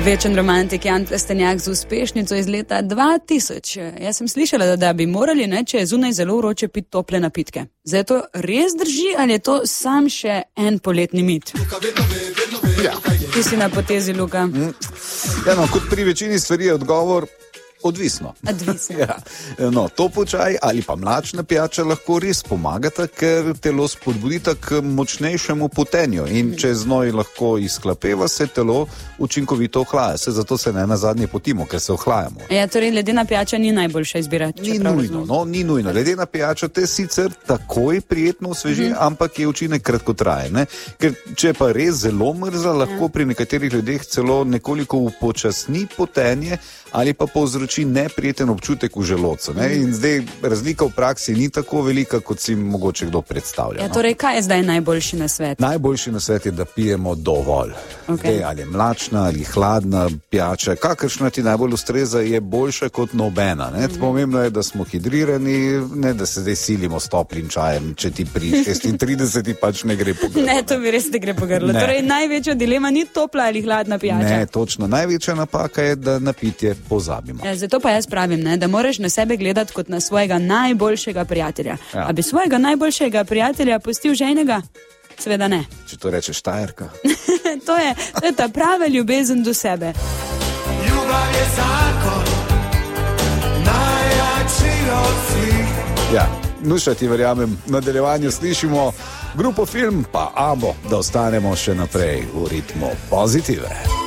Večen romantik Jan Plestenjak z uspešnico iz leta 2000. Jaz sem slišala, da bi morali, če je zunaj zelo vroče, piti tople napitke. Zdaj to res drži ali je to sam še en poletni mit? Ja. Ti si na potezi, Luka. Kot pri večini stvari je odgovor odvisno. Ja. Topel čaj ali pa mlačna pijača lahko res pomagata, ker telo spodbudita k močnejšemu potenju in če znoj lahko izklapeva, se telo učinkovito ohlaja. Zato se ne nazadnje potimo, ker se ohlajamo. Ja, torej ledena pijača ni najboljša izbira. Ni nujno. Ledena pijača te sicer takoj prijetno osveži, ampak je učinek kratkotrajen. Ker če pa res zelo mrza, lahko pri nekaterih ljudeh celo nekoliko upočasni potenje ali pa povzroči neprijeten občutek v želodcu. In zdaj razlika v praksi ni tako velika, kot si mogoče kdo predstavlja. Ja, torej, kaj je zdaj najboljši nasvet? Najboljši nasvet je, da pijemo dovolj. Okay. Ali je mlačna ali hladna pijača, kakršna ti najbolj ustreza, je boljša kot nobena. Pomembno je, da smo hidrirani, ne da se zdaj silimo s toplim čajem, če ti pri 36 pač ne gre po grlu. Ne, to mi res ne gre po grlu. Torej, največja dilema ni topla ali hladna pijača. Ne, točno. Največja napaka je, da na pitje pozabimo. Ja, zato pa jaz pravim, da moraš na sebe gledati kot na svojega najboljšega prijatelja. Ja. A bi svojega najboljšega prijatelja pustil ženega? Seveda ne. Če to rečeš Štajerka. To je ta prava ljubezen do sebe. Ljubav je zakon, najjači od svih. Ja, Nuša, ti verjamem, v nadaljevanju slišimo grupo Film pa Abo, da ostanemo še naprej v ritmu pozitive.